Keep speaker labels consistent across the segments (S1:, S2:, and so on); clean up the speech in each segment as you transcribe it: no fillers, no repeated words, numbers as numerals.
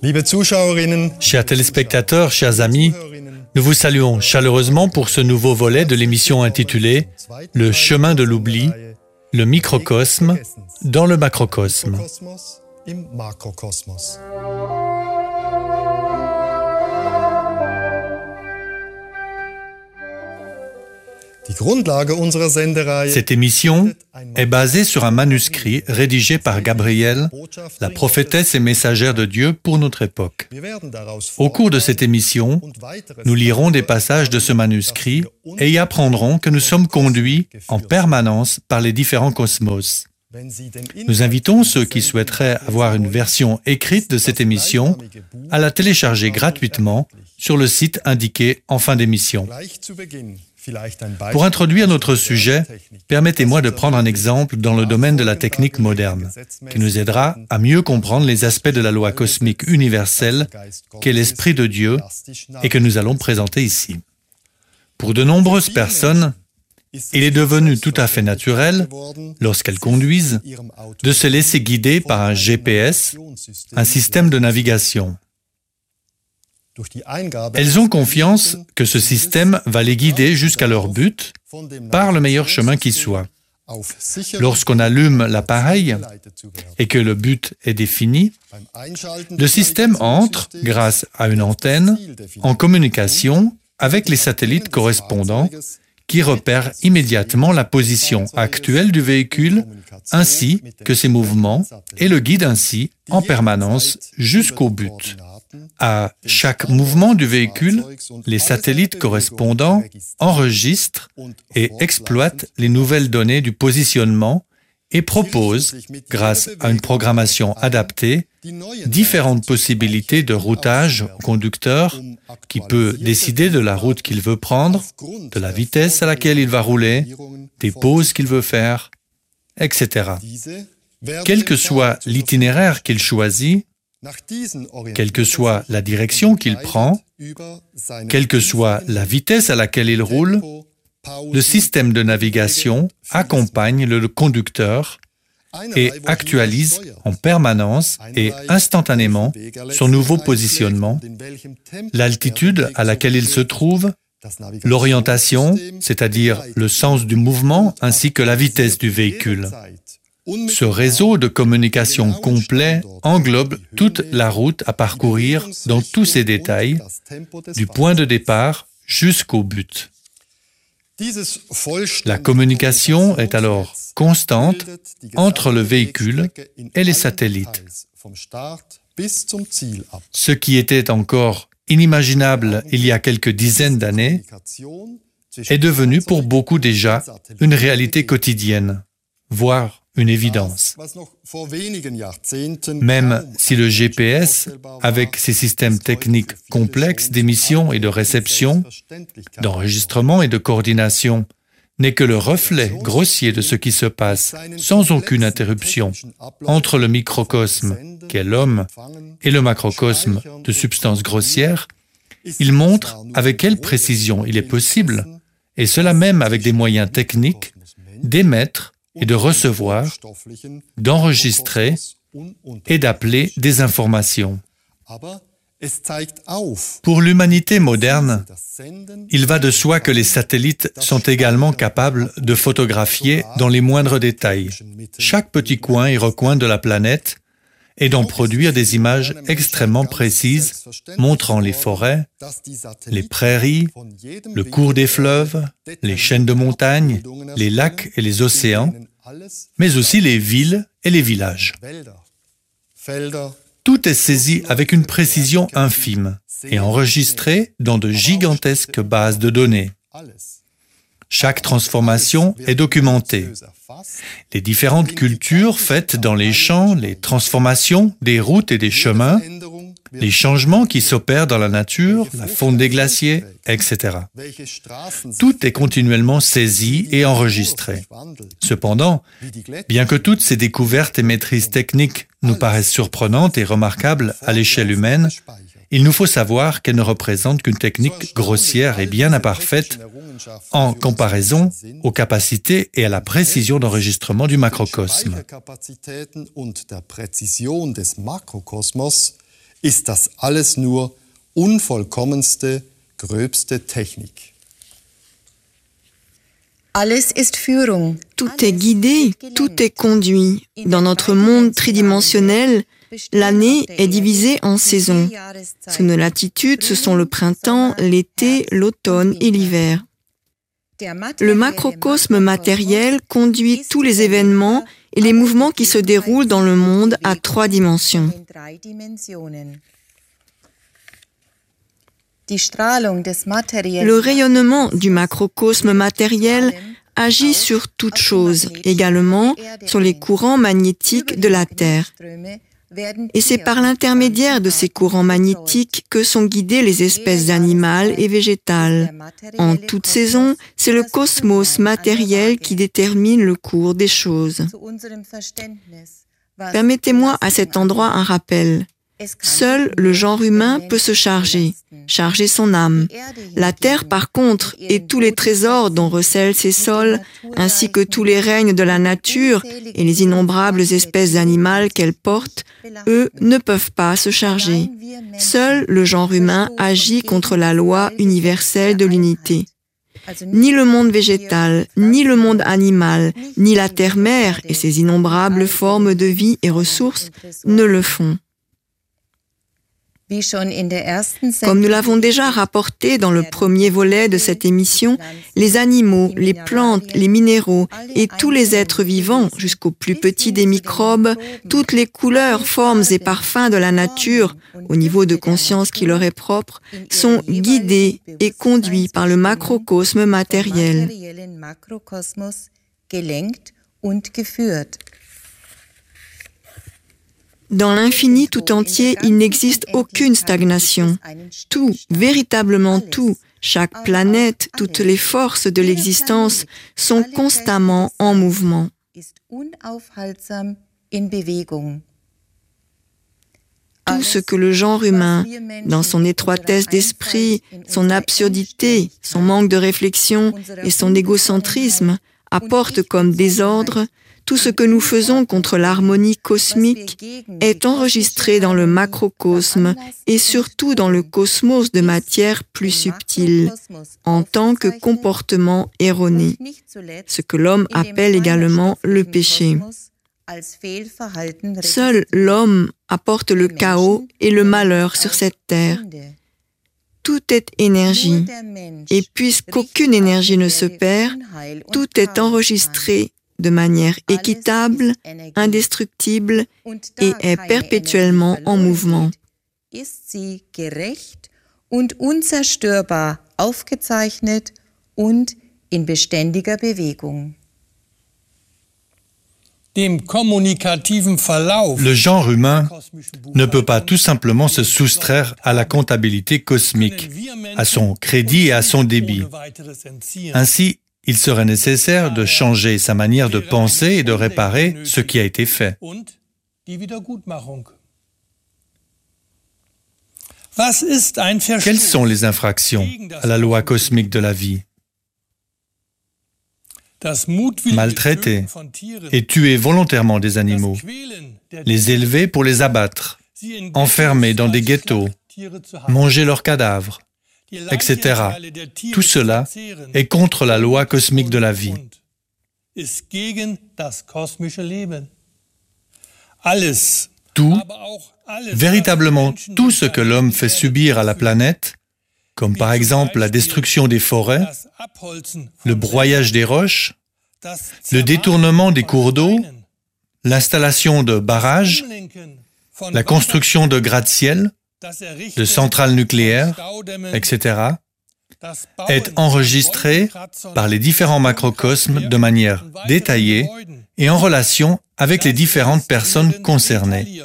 S1: Chers téléspectateurs, chers amis, nous vous saluons chaleureusement pour ce nouveau volet de l'émission intitulée « Le chemin de l'oubli, le microcosme dans le macrocosme ». Cette émission est basée sur un manuscrit rédigé par Gabrielle, la prophétesse et messagère de Dieu pour notre époque. Au cours de cette émission, nous lirons des passages de ce manuscrit et y apprendrons que nous sommes conduits en permanence par les différents cosmos. Nous invitons ceux qui souhaiteraient avoir une version écrite de cette émission à la télécharger gratuitement sur le site indiqué en fin d'émission. Pour introduire notre sujet, permettez-moi de prendre un exemple dans le domaine de la technique moderne, qui nous aidera à mieux comprendre les aspects de la loi cosmique universelle qu'est l'Esprit de Dieu et que nous allons présenter ici. Pour de nombreuses personnes, il est devenu tout à fait naturel, lorsqu'elles conduisent, de se laisser guider par un GPS, un système de navigation. Elles ont confiance que ce système va les guider jusqu'à leur but par le meilleur chemin qui soit. Lorsqu'on allume l'appareil et que le but est défini, le système entre, grâce à une antenne, en communication avec les satellites correspondants qui repèrent immédiatement la position actuelle du véhicule ainsi que ses mouvements et le guident ainsi en permanence jusqu'au but. À chaque mouvement du véhicule, les satellites correspondants enregistrent et exploitent les nouvelles données du positionnement et proposent, grâce à une programmation adaptée, différentes possibilités de routage au conducteur qui peut décider de la route qu'il veut prendre, de la vitesse à laquelle il va rouler, des pauses qu'il veut faire, etc. Quel que soit l'itinéraire qu'il choisit, quelle que soit la direction qu'il prend, quelle que soit la vitesse à laquelle il roule, le système de navigation accompagne le conducteur et actualise en permanence et instantanément son nouveau positionnement, l'altitude à laquelle il se trouve, l'orientation, c'est-à-dire le sens du mouvement ainsi que la vitesse du véhicule. Ce réseau de communication complet englobe toute la route à parcourir dans tous ses détails, du point de départ jusqu'au but. La communication est alors constante entre le véhicule et les satellites. Ce qui était encore inimaginable il y a quelques dizaines d'années est devenu pour beaucoup déjà une réalité quotidienne, voire une évidence. Même si le GPS, avec ses systèmes techniques complexes d'émission et de réception, d'enregistrement et de coordination, n'est que le reflet grossier de ce qui se passe, sans aucune interruption, entre le microcosme, qu'est l'homme, et le macrocosme de substances grossières, il montre avec quelle précision il est possible, et cela même avec des moyens techniques, d'émettre et de recevoir, d'enregistrer et d'appeler des informations. Pour l'humanité moderne, il va de soi que les satellites sont également capables de photographier dans les moindres détails chaque petit coin et recoin de la planète et d'en produire des images extrêmement précises montrant les forêts, les prairies, le cours des fleuves, les chaînes de montagnes, les lacs et les océans, mais aussi les villes et les villages. Tout est saisi avec une précision infime et enregistré dans de gigantesques bases de données. Chaque transformation est documentée. Les différentes cultures faites dans les champs, les transformations des routes et des chemins, les changements qui s'opèrent dans la nature, la fonte des glaciers, etc. Tout est continuellement saisi et enregistré. Cependant, bien que toutes ces découvertes et maîtrises techniques nous paraissent surprenantes et remarquables à l'échelle humaine, il nous faut savoir qu'elles ne représentent qu'une technique grossière et bien imparfaite en comparaison aux capacités et à la précision d'enregistrement du macrocosme.
S2: ist das alles nur unvollkommenste, gröbste Technik.
S3: Tout est guidé, tout est conduit. Dans notre monde tridimensionnel, l'année est divisée en saisons. Sous nos latitudes, ce sont le printemps, l'été, l'automne et l'hiver. Le macrocosme matériel conduit tous les événements et les mouvements qui se déroulent dans le monde à 3 dimensions. Le rayonnement du macrocosme matériel agit sur toute chose, également sur les courants magnétiques de la Terre. Et c'est par l'intermédiaire de ces courants magnétiques que sont guidées les espèces animales et végétales. En toute saison, c'est le cosmos matériel qui détermine le cours des choses. Permettez-moi à cet endroit un rappel. Seul le genre humain peut se charger son âme. La terre, par contre, et tous les trésors dont recèlent ses sols, ainsi que tous les règnes de la nature et les innombrables espèces animales qu'elle porte, eux ne peuvent pas se charger. Seul le genre humain agit contre la loi universelle de l'unité. Ni le monde végétal, ni le monde animal, ni la terre-mère et ses innombrables formes de vie et ressources ne le font. Comme nous l'avons déjà rapporté dans le premier volet de cette émission, les animaux, les plantes, les minéraux et tous les êtres vivants, jusqu'aux plus petits des microbes, toutes les couleurs, formes et parfums de la nature, au niveau de conscience qui leur est propre, sont guidés et conduits par le macrocosme matériel. Dans l'infini tout entier, il n'existe aucune stagnation. Tout, véritablement tout, chaque planète, toutes les forces de l'existence sont constamment en mouvement. Tout ce que le genre humain, dans son étroitesse d'esprit, son absurdité, son manque de réflexion et son égocentrisme, apporte comme désordre, tout ce que nous faisons contre l'harmonie cosmique est enregistré dans le macrocosme et surtout dans le cosmos de matière plus subtile, en tant que comportement erroné, ce que l'homme appelle également le péché. Seul l'homme apporte le chaos et le malheur sur cette terre. Tout est énergie, et puisqu'aucune énergie ne se perd, tout est enregistré de manière équitable, indestructible et est perpétuellement en mouvement.
S1: Le genre humain ne peut pas tout simplement se soustraire à la comptabilité cosmique, à son crédit et à son débit. Ainsi, il serait nécessaire de changer sa manière de penser et de réparer ce qui a été fait. Quelles sont les infractions à la loi cosmique de la vie? Maltraiter et tuer volontairement des animaux, les élever pour les abattre, enfermer dans des ghettos, manger leurs cadavres, etc. Tout cela est contre la loi cosmique de la vie. Tout, véritablement tout ce que l'homme fait subir à la planète, comme par exemple la destruction des forêts, le broyage des roches, le détournement des cours d'eau, l'installation de barrages, la construction de gratte-ciel, de centrales nucléaires, etc., est enregistré par les différents macrocosmes de manière détaillée et en relation avec les différentes personnes concernées.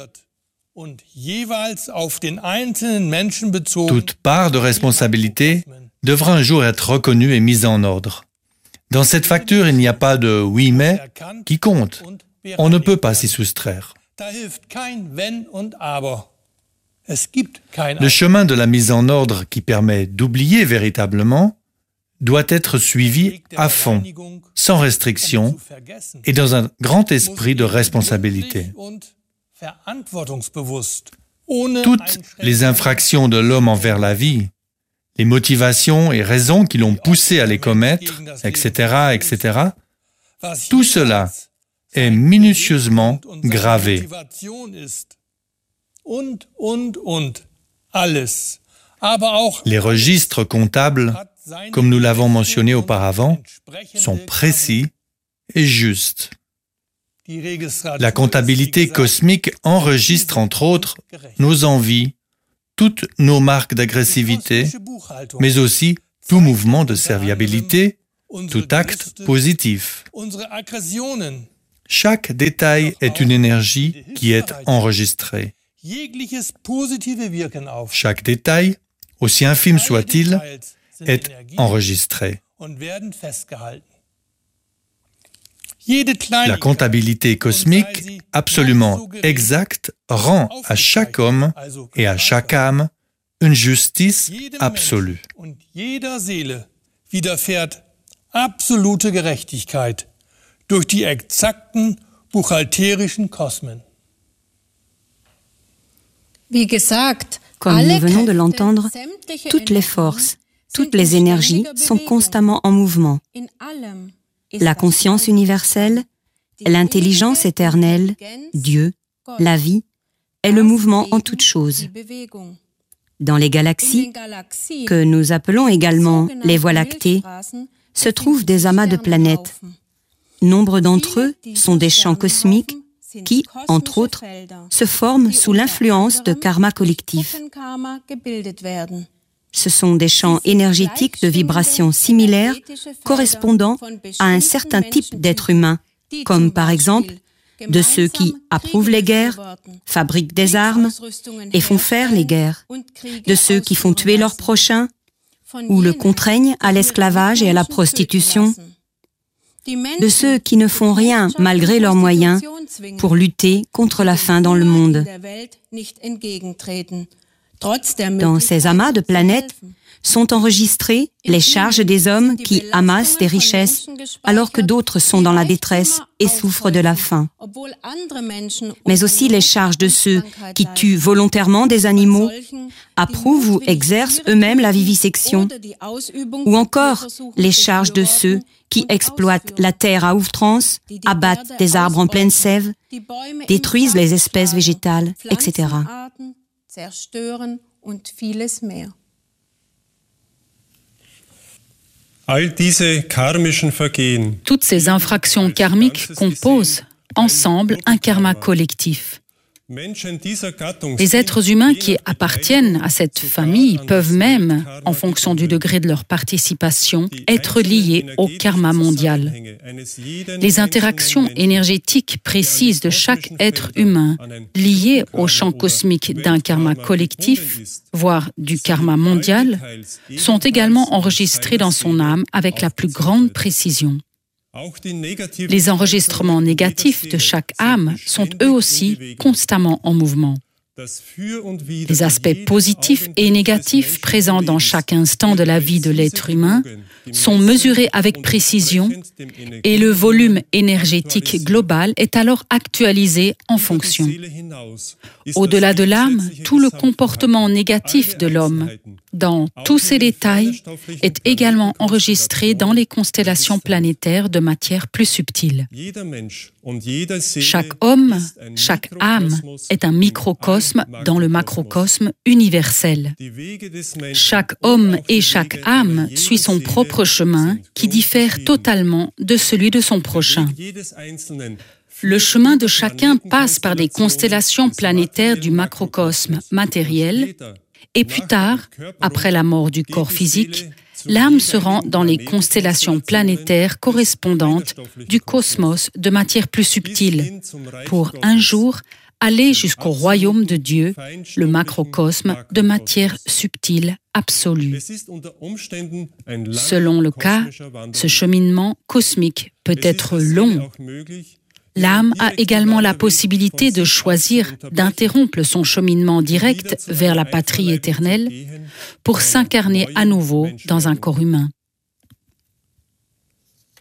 S1: Toute part de responsabilité devra un jour être reconnue et mise en ordre. Dans cette facture, il n'y a pas de « oui mais » qui compte. On ne peut pas s'y soustraire. Le chemin de la mise en ordre qui permet d'oublier véritablement doit être suivi à fond, sans restriction et dans un grand esprit de responsabilité. Toutes les infractions de l'homme envers la vie, les motivations et raisons qui l'ont poussé à les commettre, etc., etc., tout cela est minutieusement gravé. Les registres comptables, comme nous l'avons mentionné auparavant, sont précis et justes. La comptabilité cosmique enregistre entre autres nos envies, toutes nos marques d'agressivité, mais aussi tout mouvement de serviabilité, tout acte positif. Chaque détail est une énergie qui est enregistrée. Chaque détail, aussi infime soit-il, est enregistré. La comptabilité cosmique absolument exacte rend à chaque homme et à chaque âme une justice absolue.
S4: Absolute Gerechtigkeit durch die exakten buchhalterischen Kosmen.
S5: Comme nous venons de l'entendre, toutes les forces, toutes les énergies sont constamment en mouvement. La conscience universelle, l'intelligence éternelle, Dieu, la vie, est le mouvement en toutes choses. Dans les galaxies, que nous appelons également les voies lactées, se trouvent des amas de planètes. Nombre d'entre eux sont des champs cosmiques qui, entre autres, se forment sous l'influence de karma collectif. Ce sont des champs énergétiques de vibrations similaires correspondant à un certain type d'être humain, comme par exemple de ceux qui approuvent les guerres, fabriquent des armes et font faire les guerres, de ceux qui font tuer leurs prochains ou le contraignent à l'esclavage et à la prostitution, de ceux qui ne font rien malgré leurs moyens pour lutter contre la faim dans le monde. Dans ces amas de planètes sont enregistrées les charges des hommes qui amassent des richesses alors que d'autres sont dans la détresse et souffrent de la faim. Mais aussi les charges de ceux qui tuent volontairement des animaux, approuvent ou exercent eux-mêmes la vivisection, ou encore les charges de ceux qui exploitent la terre à outrance, abattent des arbres en pleine sève, détruisent les espèces végétales, etc.
S6: Toutes ces infractions karmiques composent ensemble un karma collectif. Les êtres humains qui appartiennent à cette famille peuvent même, en fonction du degré de leur participation, être liés au karma mondial. Les interactions énergétiques précises de chaque être humain liées au champ cosmique d'un karma collectif, voire du karma mondial, sont également enregistrées dans son âme avec la plus grande précision. Les enregistrements négatifs de chaque âme sont eux aussi constamment en mouvement. Les aspects positifs et négatifs présents dans chaque instant de la vie de l'être humain sont mesurés avec précision et le volume énergétique global est alors actualisé en fonction. Au-delà de l'âme, tout le comportement négatif de l'homme, dans tous ses détails, est également enregistré dans les constellations planétaires de matière plus subtile. Chaque homme, chaque âme est un microcosme dans le macrocosme universel. Chaque homme et chaque âme suit son propre chemin qui diffère totalement de celui de son prochain. Le chemin de chacun passe par des constellations planétaires du macrocosme matériel et plus tard, après la mort du corps physique, l'âme se rend dans les constellations planétaires correspondantes du cosmos de matière plus subtile pour un jour aller jusqu'au royaume de Dieu, le macrocosme de matière subtile absolue. Selon le cas, ce cheminement cosmique peut être long. L'âme a également la possibilité de choisir d'interrompre son cheminement direct vers la patrie éternelle pour s'incarner à nouveau dans un corps humain.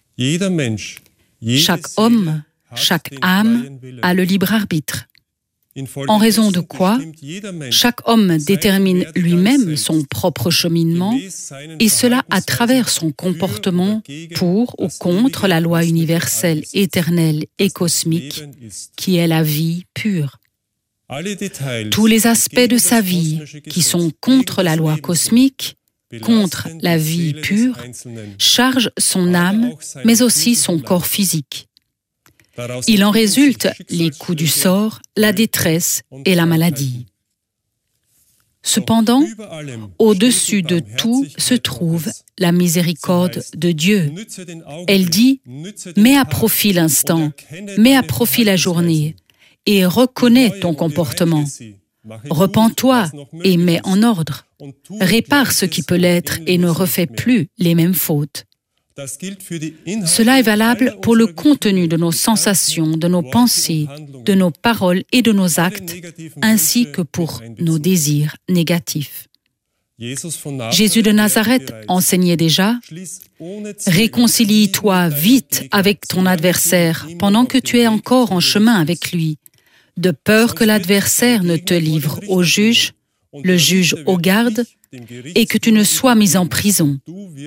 S6: Chaque homme, chaque âme a le libre arbitre. en raison de quoi chaque homme détermine lui-même son propre cheminement, et cela à travers son comportement pour ou contre la loi universelle, éternelle et cosmique, qui est la vie pure. Tous les aspects de sa vie qui sont contre la loi cosmique, contre la vie pure, chargent son âme, mais aussi son corps physique. Il en résulte les coups du sort, la détresse et la maladie. Cependant, au-dessus de tout se trouve la miséricorde de Dieu. Elle dit « Mets à profit l'instant, mets à profit la journée et reconnais ton comportement. Repens-toi et mets en ordre. Répare ce qui peut l'être et ne refais plus les mêmes fautes. » Cela est valable pour le contenu de nos sensations, de nos pensées, de nos paroles et de nos actes, ainsi que pour nos désirs négatifs. Jésus de Nazareth enseignait déjà « Réconcilie-toi vite avec ton adversaire pendant que tu es encore en chemin avec lui, de peur que l'adversaire ne te livre au juge, le juge au garde, et que tu ne sois mis en prison. »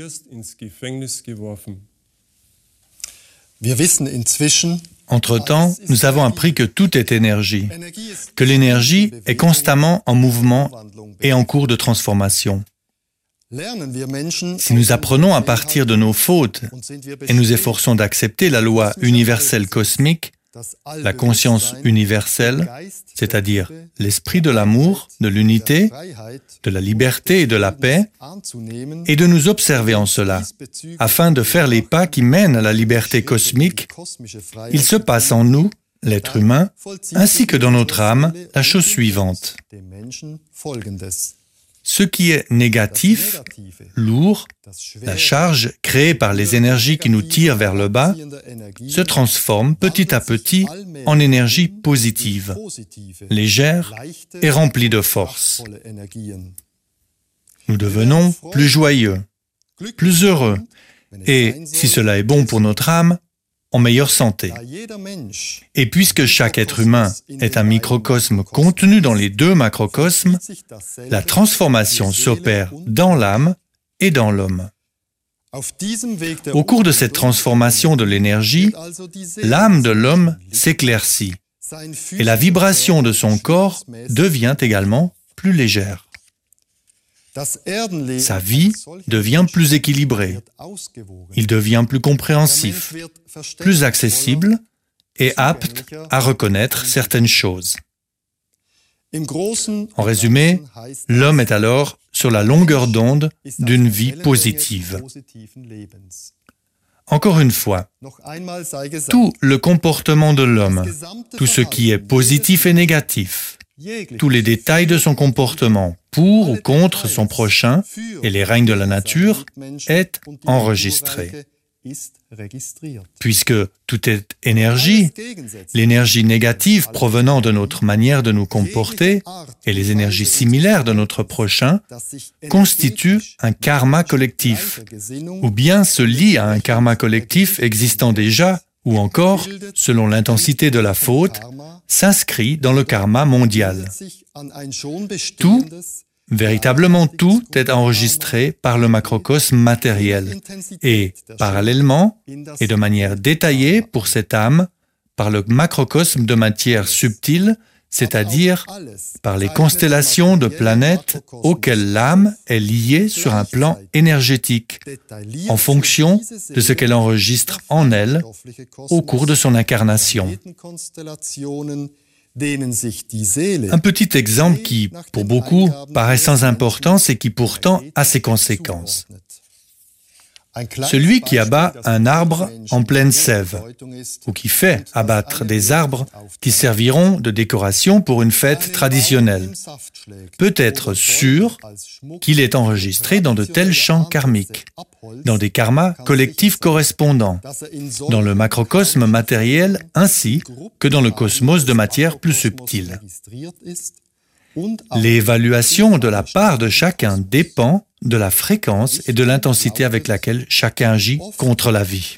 S1: Entre-temps, nous avons appris que tout est énergie, que l'énergie est constamment en mouvement et en cours de transformation. Si nous apprenons à partir de nos fautes et nous efforçons d'accepter la loi universelle cosmique, la conscience universelle, c'est-à-dire l'esprit de l'amour, de l'unité, de la liberté et de la paix, et de nous observer en cela, afin de faire les pas qui mènent à la liberté cosmique, il se passe en nous, l'être humain, ainsi que dans notre âme, la chose suivante. Ce qui est négatif, lourd, la charge créée par les énergies qui nous tirent vers le bas, se transforme petit à petit en énergie positive, légère et remplie de force. Nous devenons plus joyeux, plus heureux, et, si cela est bon pour notre âme, en meilleure santé. Et puisque chaque être humain est un microcosme contenu dans les deux macrocosmes, la transformation s'opère dans l'âme et dans l'homme. Au cours de cette transformation de l'énergie, l'âme de l'homme s'éclaircit et la vibration de son corps devient également plus légère. Sa vie devient plus équilibrée. Il devient plus compréhensif, plus accessible et apte à reconnaître certaines choses. En résumé, l'homme est alors sur la longueur d'onde d'une vie positive. Encore une fois, tout le comportement de l'homme, tout ce qui est positif et négatif, tous les détails de son comportement pour ou contre son prochain et les règnes de la nature est enregistré. Puisque tout est énergie, l'énergie négative provenant de notre manière de nous comporter et les énergies similaires de notre prochain constituent un karma collectif, ou bien se lient à un karma collectif existant déjà, ou encore, selon l'intensité de la faute, s'inscrit dans le karma mondial. Tout, véritablement tout, est enregistré par le macrocosme matériel et, parallèlement, et de manière détaillée pour cette âme, par le macrocosme de matière subtile, c'est-à-dire par les constellations de planètes auxquelles l'âme est liée sur un plan énergétique, en fonction de ce qu'elle enregistre en elle au cours de son incarnation. Un petit exemple qui, pour beaucoup, paraît sans importance et qui pourtant a ses conséquences. Celui qui abat un arbre en pleine sève, ou qui fait abattre des arbres qui serviront de décoration pour une fête traditionnelle, peut être sûr qu'il est enregistré dans de tels champs karmiques, dans des karmas collectifs correspondants, dans le macrocosme matériel ainsi que dans le cosmos de matière plus subtile. L'évaluation de la part de chacun dépend de la fréquence et de l'intensité avec laquelle chacun agit contre la vie.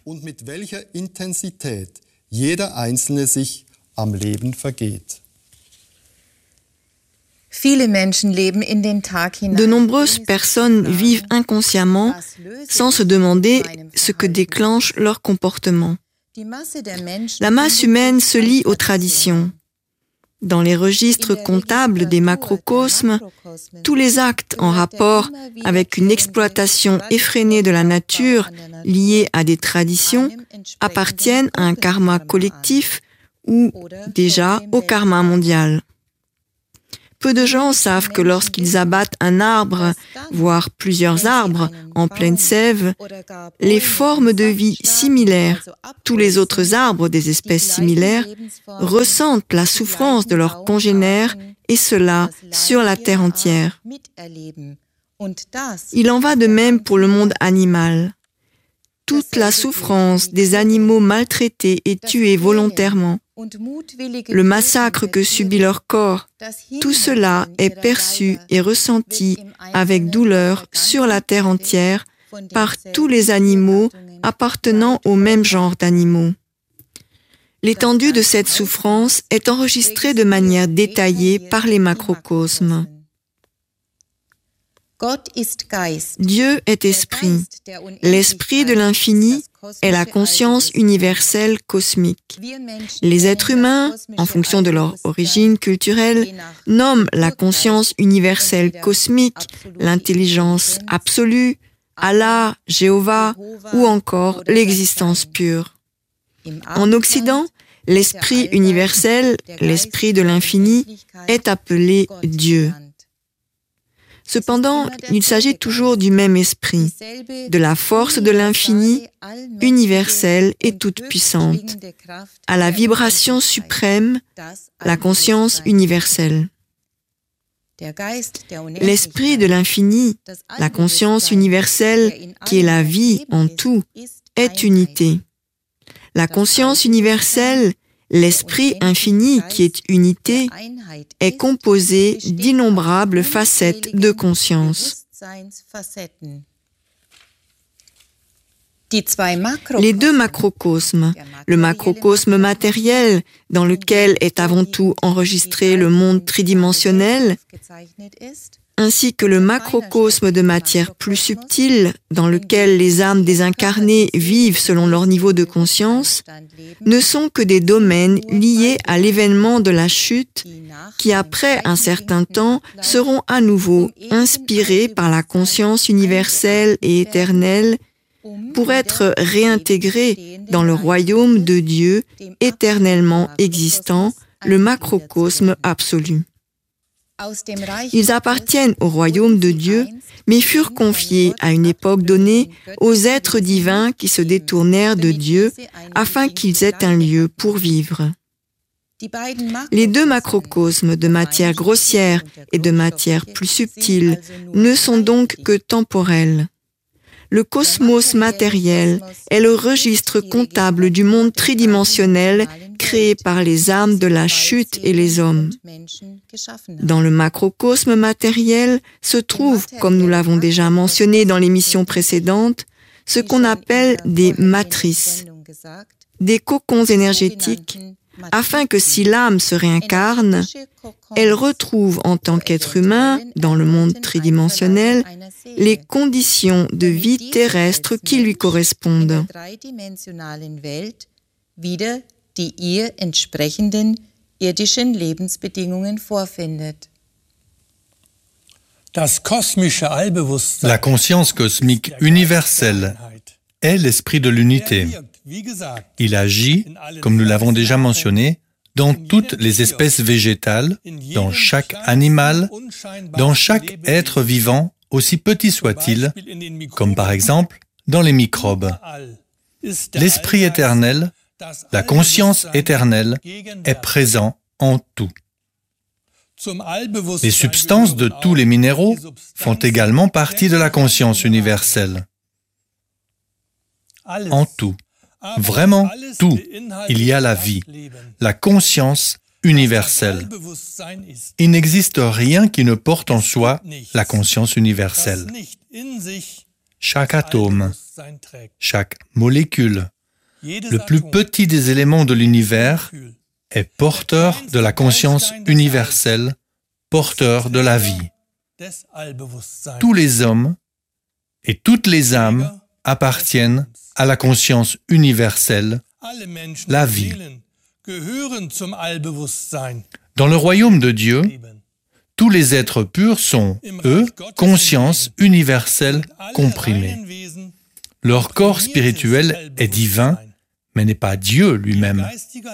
S3: De nombreuses personnes vivent inconsciemment sans se demander ce que déclenche leur comportement. La masse humaine se lie aux traditions. Dans les registres comptables des macrocosmes, tous les actes en rapport avec une exploitation effrénée de la nature liée à des traditions appartiennent à un karma collectif ou déjà au karma mondial. Peu de gens savent que lorsqu'ils abattent un arbre, voire plusieurs arbres en pleine sève, les formes de vie similaires, tous les autres arbres des espèces similaires, ressentent la souffrance de leurs congénères et cela sur la terre entière. Il en va de même pour le monde animal. Toute la souffrance des animaux maltraités et tués volontairement, le massacre que subit leur corps, tout cela est perçu et ressenti avec douleur sur la terre entière par tous les animaux appartenant au même genre d'animaux. L'étendue de cette souffrance est enregistrée de manière détaillée par les macrocosmes. Dieu est esprit. L'esprit de l'infini est la conscience universelle cosmique. Les êtres humains, en fonction de leur origine culturelle, nomment la conscience universelle cosmique, l'intelligence absolue, Allah, Jéhovah ou encore l'existence pure. En Occident, l'esprit universel, l'esprit de l'infini, est appelé Dieu. Cependant, il s'agit toujours du même esprit, de la force de l'infini, universelle et toute puissante, à la vibration suprême, la conscience universelle. L'esprit de l'infini, la conscience universelle, qui est la vie en tout, est unité. La conscience universelle, l'esprit infini qui est unité, est composé d'innombrables facettes de conscience. Les deux macrocosmes, le macrocosme matériel, dans lequel est avant tout enregistré le monde tridimensionnel, ainsi que le macrocosme de matière plus subtile, dans lequel les âmes désincarnées vivent selon leur niveau de conscience, ne sont que des domaines liés à l'événement de la chute qui, après un certain temps, seront à nouveau inspirés par la conscience universelle et éternelle pour être réintégrés dans le royaume de Dieu éternellement existant, le macrocosme absolu. Ils appartiennent au royaume de Dieu, mais furent confiés à une époque donnée aux êtres divins qui se détournèrent de Dieu afin qu'ils aient un lieu pour vivre. Les deux macrocosmes de matière grossière et de matière plus subtile ne sont donc que temporels. Le cosmos matériel est le registre comptable du monde tridimensionnel créé par les âmes de la chute et les hommes. Dans le macrocosme matériel se trouve, comme nous l'avons déjà mentionné dans l'émission précédente, ce qu'on appelle des matrices, des cocons énergétiques, afin que si l'âme se réincarne, elle retrouve en tant qu'être humain, dans le monde tridimensionnel, les conditions de vie terrestre qui lui correspondent.
S1: La conscience cosmique universelle est l'esprit de l'unité. Il agit, comme nous l'avons déjà mentionné, dans toutes les espèces végétales, dans chaque animal, dans chaque être vivant, aussi petit soit-il, comme par exemple dans les microbes. L'esprit éternel, la conscience éternelle, est présent en tout. Les substances de tous les minéraux font également partie de la conscience universelle. En tout, vraiment tout, il y a la vie, la conscience universelle. Il n'existe rien qui ne porte en soi la conscience universelle. Chaque atome, chaque molécule, le plus petit des éléments de l'univers est porteur de la conscience universelle porteurs de la vie. Tous les hommes et toutes les âmes appartiennent à la conscience universelle, la vie. Dans le royaume de Dieu, tous les êtres purs sont, eux, conscience universelle comprimée. Leur corps spirituel est divin, mais n'est pas Dieu lui-même.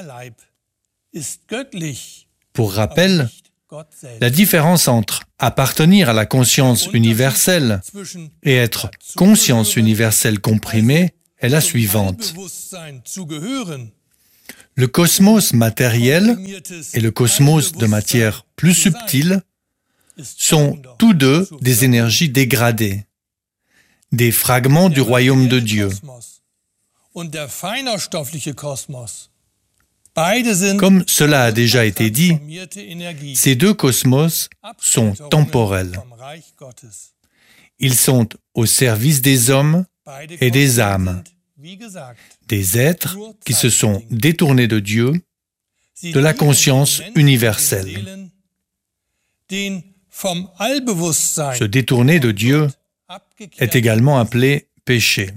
S1: Pour rappel, la différence entre appartenir à la conscience universelle et être conscience universelle comprimée est la suivante. Le cosmos matériel et le cosmos de matière plus subtile sont tous deux des énergies dégradées, des fragments du royaume de Dieu. Comme cela a déjà été dit, ces deux cosmos sont temporels. Ils sont au service des hommes et des âmes, des êtres qui se sont détournés de Dieu, de la conscience universelle. Se détourner de Dieu est également appelé péché.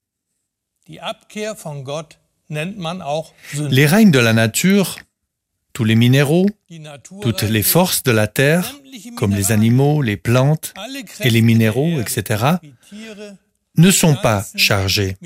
S1: Les règnes de la nature, tous les minéraux, toutes les forces de la terre, comme les animaux, les plantes et les minéraux, etc., ne sont pas chargés.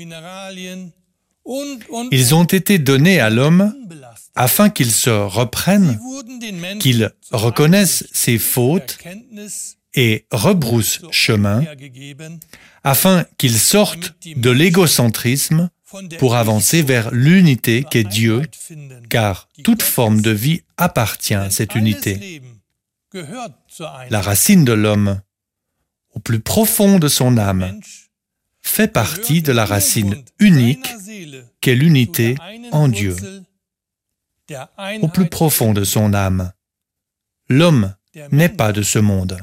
S1: Ils ont été donnés à l'homme afin qu'il se reprenne, qu'il reconnaisse ses fautes et rebrousse chemin, afin qu'il sorte de l'égocentrisme pour avancer vers l'unité qu'est Dieu, car toute forme de vie appartient à cette unité. La racine de l'homme, au plus profond de son âme, fait partie de la racine unique qu'est l'unité en Dieu. Au plus profond de son âme, l'homme n'est pas de ce monde.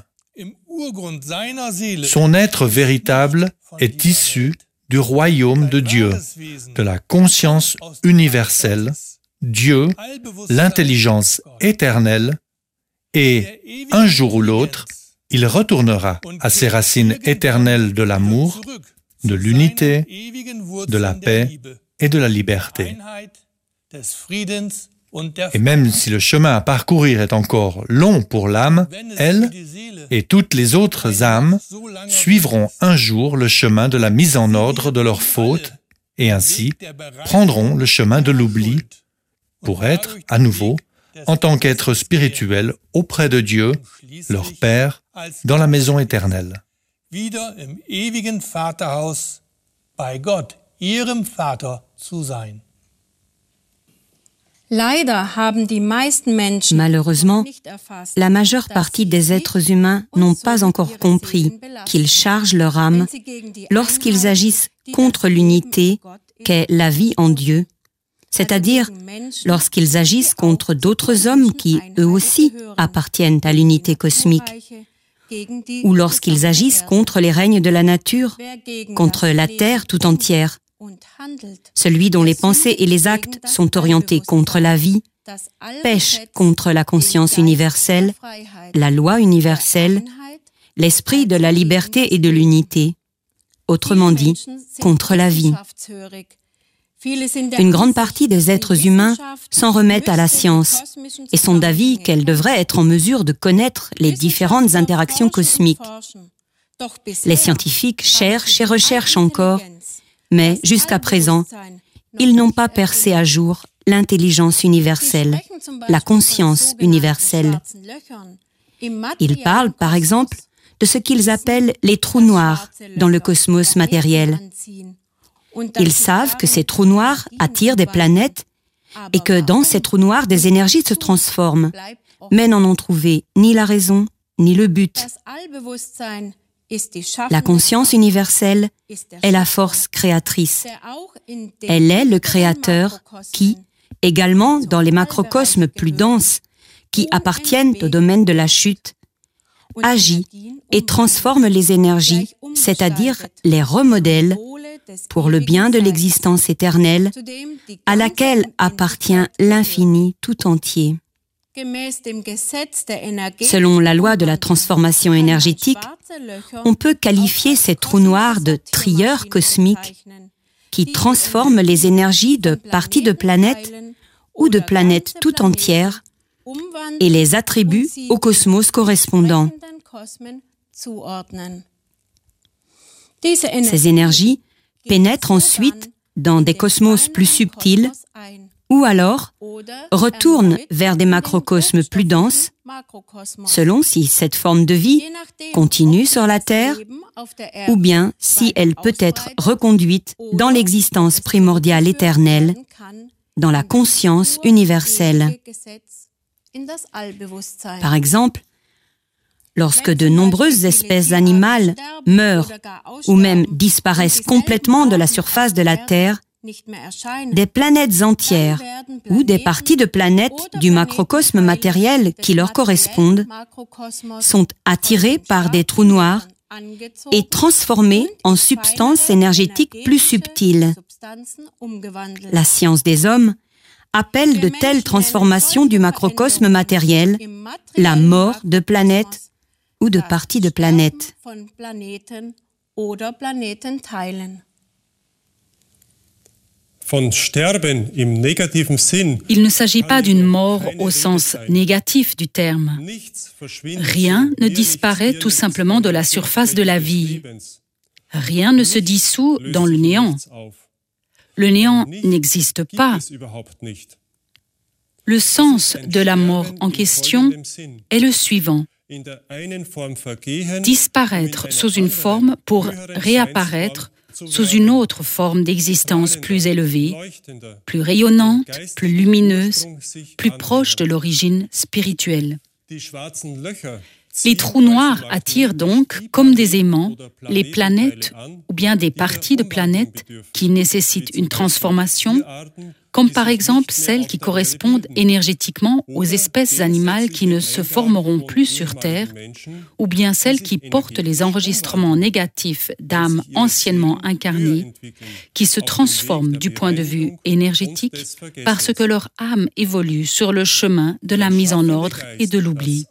S1: Son être véritable est issu du royaume de Dieu, de la conscience universelle, Dieu, l'intelligence éternelle, et un jour ou l'autre, il retournera à ses racines éternelles de l'amour, de l'unité, de la paix et de la liberté. Et même si le chemin à parcourir est encore long pour l'âme, elle et toutes les autres âmes suivront un jour le chemin de la mise en ordre de leurs fautes et ainsi prendront le chemin de l'oubli pour être, à nouveau, en tant qu'être spirituel auprès de Dieu, leur Père, dans la maison éternelle.
S4: Wieder im ewigen Vaterhaus bei Gott, ihrem Vater zu sein.
S5: Malheureusement, la majeure partie des êtres humains n'ont pas encore compris qu'ils chargent leur âme lorsqu'ils agissent contre l'unité qu'est la vie en Dieu, c'est-à-dire lorsqu'ils agissent contre d'autres hommes qui, eux aussi, appartiennent à l'unité cosmique, ou lorsqu'ils agissent contre les règnes de la nature, contre la terre tout entière. Celui dont les pensées et les actes sont orientés contre la vie pêche contre la conscience universelle, la loi universelle, l'esprit de la liberté et de l'unité, autrement dit, contre la vie. Une grande partie des êtres humains s'en remettent à la science et sont d'avis qu'elle devrait être en mesure de connaître les différentes interactions cosmiques. Les scientifiques cherchent et recherchent encore, mais jusqu'à présent, ils n'ont pas percé à jour l'intelligence universelle, la conscience universelle. Ils parlent, par exemple, de ce qu'ils appellent les trous noirs dans le cosmos matériel. Ils savent que ces trous noirs attirent des planètes et que dans ces trous noirs, des énergies se transforment, mais n'en ont trouvé ni la raison ni le but. La conscience universelle est la force créatrice. Elle est le créateur qui, également dans les macrocosmes plus denses, qui appartiennent au domaine de la chute, agit et transforme les énergies, c'est-à-dire les remodèle pour le bien de l'existence éternelle à laquelle appartient l'infini tout entier. Selon la loi de la transformation énergétique, on peut qualifier ces trous noirs de trieurs cosmiques qui transforment les énergies de parties de planètes ou de planètes tout entières et les attribuent au cosmos correspondant. Ces énergies pénètrent ensuite dans des cosmos plus subtils ou alors retournent vers des macrocosmes plus denses, selon si cette forme de vie continue sur la Terre ou bien si elle peut être reconduite dans l'existence primordiale éternelle, dans la conscience universelle. Par exemple, lorsque de nombreuses espèces animales meurent ou même disparaissent complètement de la surface de la Terre, des planètes entières ou des parties de planètes du macrocosme matériel qui leur correspondent sont attirées par des trous noirs et transformées en substances énergétiques plus subtiles. La science des hommes appelle de telles transformations du macrocosme matériel la mort de planètes ou de parties de planètes.
S6: Il ne s'agit pas d'une mort au sens négatif du terme. Rien ne disparaît tout simplement de la surface de la vie. Rien ne se dissout dans le néant. Le néant n'existe pas. Le sens de la mort en question est le suivant. Disparaître sous une forme pour réapparaître sous une autre forme d'existence plus élevée, plus rayonnante, plus lumineuse, plus proche de l'origine spirituelle. Les trous noirs attirent donc, comme des aimants, les planètes ou bien des parties de planètes qui nécessitent une transformation, comme par exemple celles qui correspondent énergétiquement aux espèces animales qui ne se formeront plus sur Terre, ou bien celles qui portent les enregistrements négatifs d'âmes anciennement incarnées, qui se transforment du point de vue énergétique parce que leur âme évolue sur le chemin de la mise en ordre et de l'oubli.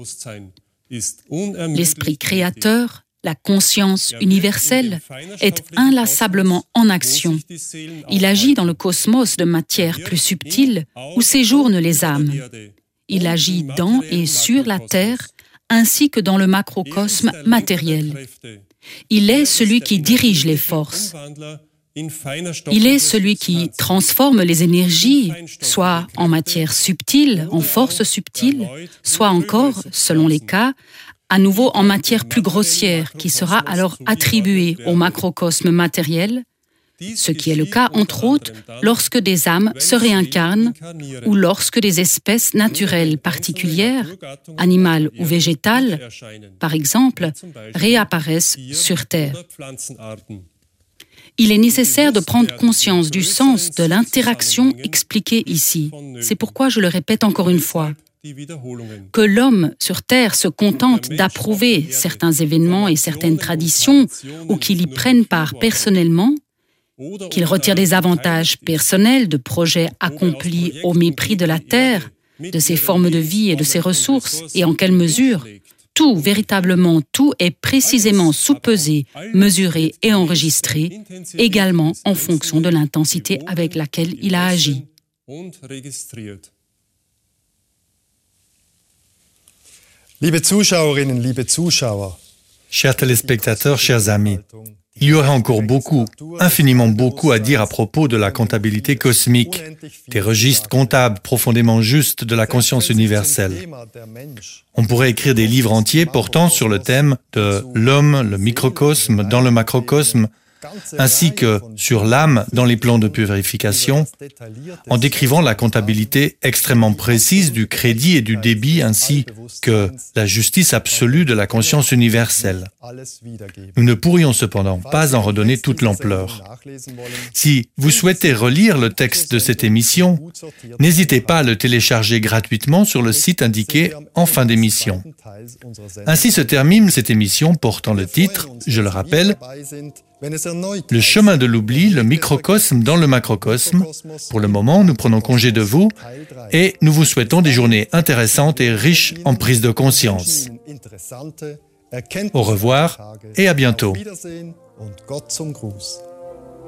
S6: L'esprit créateur, la conscience universelle, est inlassablement en action. Il agit dans le cosmos de matière plus subtile où séjournent les âmes. Il agit dans et sur la Terre ainsi que dans le macrocosme matériel. Il est celui qui dirige les forces. Il est celui qui transforme les énergies, soit en matière subtile, en force subtile, soit encore, selon les cas, à nouveau en matière plus grossière, qui sera alors attribuée au macrocosme matériel, ce qui est le cas, entre autres, lorsque des âmes se réincarnent ou lorsque des espèces naturelles particulières, animales ou végétales, par exemple, réapparaissent sur Terre. Il est nécessaire de prendre conscience du sens de l'interaction expliquée ici. C'est pourquoi je le répète encore une fois. Que l'homme sur Terre se contente d'approuver certains événements et certaines traditions ou qu'il y prenne part personnellement, qu'il retire des avantages personnels de projets accomplis au mépris de la Terre, de ses formes de vie et de ses ressources, et en quelle mesure tout, véritablement tout, est précisément soupesé, mesuré et enregistré, également en fonction de l'intensité avec laquelle il a agi.
S2: Liebe Zuschauerinnen, liebe Zuschauer,
S1: chers téléspectateurs, chers amis, il y aurait encore beaucoup, infiniment beaucoup à dire à propos de la comptabilité cosmique, des registres comptables profondément justes de la conscience universelle. On pourrait écrire des livres entiers portant sur le thème de l'homme, le microcosme dans le macrocosme, ainsi que sur l'âme dans les plans de purification, en décrivant la comptabilité extrêmement précise du crédit et du débit, ainsi que la justice absolue de la conscience universelle. Nous ne pourrions cependant pas en redonner toute l'ampleur. Si vous souhaitez relire le texte de cette émission, n'hésitez pas à le télécharger gratuitement sur le site indiqué en fin d'émission. Ainsi se termine cette émission portant le titre, je le rappelle, Le chemin de l'oubli, le microcosme dans le macrocosme. Pour le moment, nous prenons congé de vous et nous vous souhaitons des journées intéressantes et riches en prise de conscience. Au revoir et à bientôt.
S2: Und Gott zum Gruß.